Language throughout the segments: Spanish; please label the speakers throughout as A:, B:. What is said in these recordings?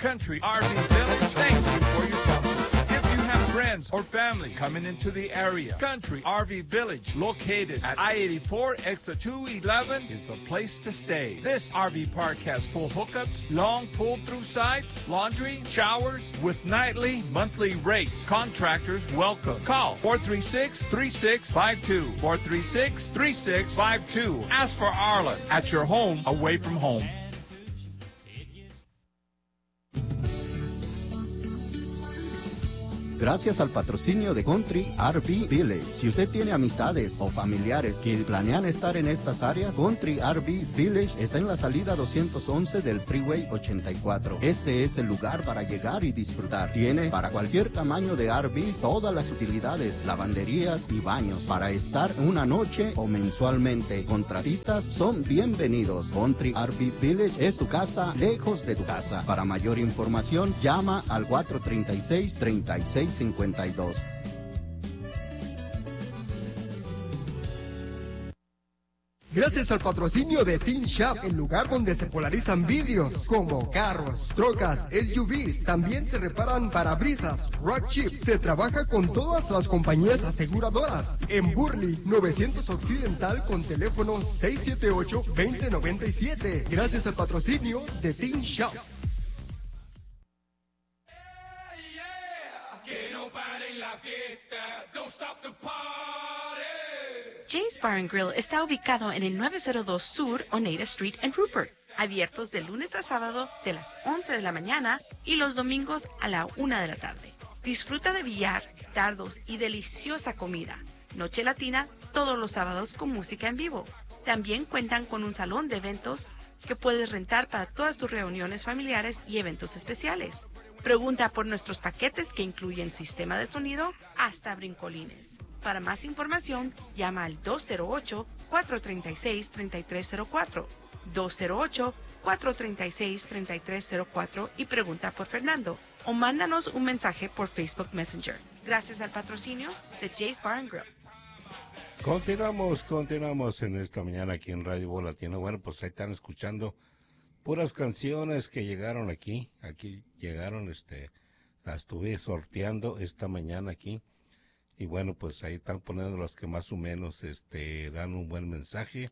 A: Country RV Village thanks you for your company. If you have friends or family coming into the area, Country RV Village, located at I-84 exit 211, is the place to stay. This RV park has full hookups, long pull-through sites, laundry, showers, with nightly, monthly rates. Contractors welcome. Call 436-3652. 436-3652. Ask for Arlen at your home, away from home.
B: Gracias al patrocinio de Country RV Village. Si usted tiene amistades o familiares que planean estar en estas áreas, Country RV Village está en la salida 211 del Freeway 84. Este es el lugar para llegar y disfrutar. Tiene para cualquier tamaño de RV todas las utilidades, lavanderías y baños para estar una noche o mensualmente. Contratistas son bienvenidos. Country RV Village es tu casa lejos de tu casa. Para mayor información, llama al 436-3652.
C: Gracias al patrocinio de Teen Shop, el lugar donde se polarizan vidrios como carros, trocas, SUVs. También se reparan parabrisas, rock chips. Se trabaja con todas las compañías aseguradoras. En Burley, 900 Occidental, con teléfono 678-2097. Gracias al patrocinio de Teen Shop.
D: Jay's Bar and Grill está ubicado en el 902 Sur Oneida Street en Rupert. Abiertos de lunes a sábado de las 11 de la mañana y los domingos a la 1 de la tarde. Disfruta de billar, dardos y deliciosa comida. Noche latina todos los sábados con música en vivo. También cuentan con un salón de eventos que puedes rentar para todas tus reuniones familiares y eventos especiales. Pregunta por nuestros paquetes que incluyen sistema de sonido hasta brincolines. Para más información, llama al 208-436-3304. 208-436-3304 y pregunta por Fernando. O mándanos un mensaje por Facebook Messenger. Gracias al patrocinio de Jay's Bar and Grill.
E: Continuamos en esta mañana aquí en Radio Voz Latino. Bueno, pues ahí están escuchando puras canciones que llegaron aquí llegaron, las estuve sorteando esta mañana aquí, y bueno, pues ahí están poniendo los que más o menos, dan un buen mensaje,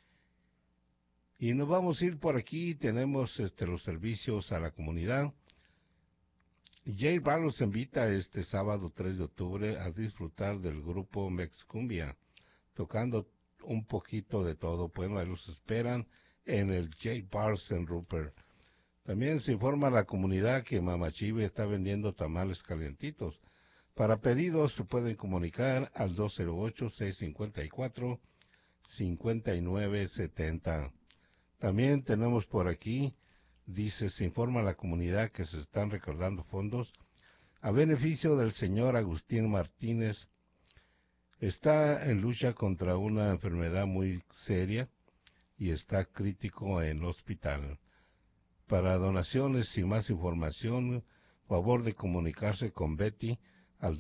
E: y nos vamos a ir por aquí. Tenemos, los servicios a la comunidad. Jay Bar los invita este sábado 3 de octubre a disfrutar del grupo Mexcumbia, tocando un poquito de todo. Bueno, ahí los esperan en el J Bars en Rupert. También se informa a la comunidad que Mama Chive está vendiendo tamales calientitos. Para pedidos se pueden comunicar al 208-654-5970. También tenemos por aquí, se informa a la comunidad que se están recaudando fondos a beneficio del señor Agustín Martínez. Está en lucha contra una enfermedad muy seria y está crítico en el hospital. Para donaciones y más información, favor de comunicarse con Betty al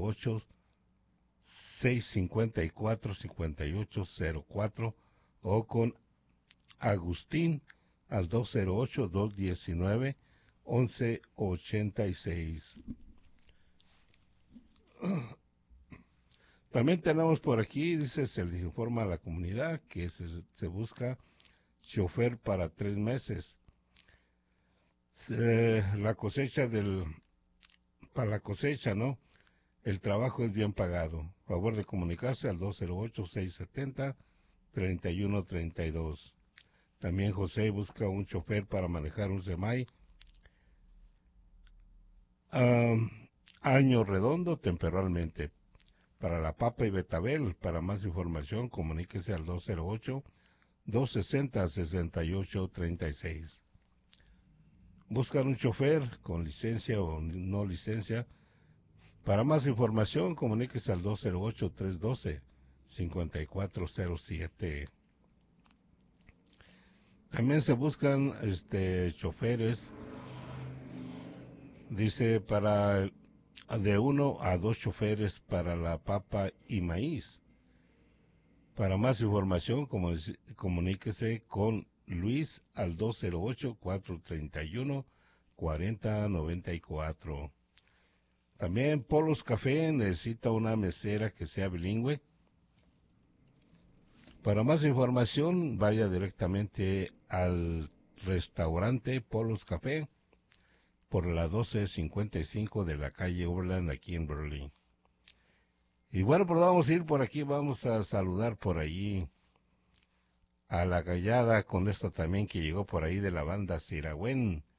E: 208-654-5804 o con Agustín al 208-219-1186. También tenemos por aquí, se les informa a la comunidad que se busca chofer para 3 meses. Para la cosecha, ¿no? El trabajo es bien pagado. Favor de comunicarse al 208-670-3132. También José busca un chofer para manejar un semai. Año redondo temporalmente. Para La Papa y Betabel. Para más información, comuníquese al 208-260-6836. Buscan un chofer con licencia o no licencia. Para más información, comuníquese al 208-312-5407. También se buscan choferes, para de 1 a 2 choferes para la papa y maíz. Para más información, comuníquese con Luis al 4094. También Polos Café necesita una mesera que sea bilingüe. Para más información, vaya directamente al restaurante Polos Café por la 1255 de la calle Overland aquí en Berlín. Y bueno, pues vamos a ir por aquí, vamos a saludar por allí a la gallada con esto también que llegó por ahí de la banda Siragüen.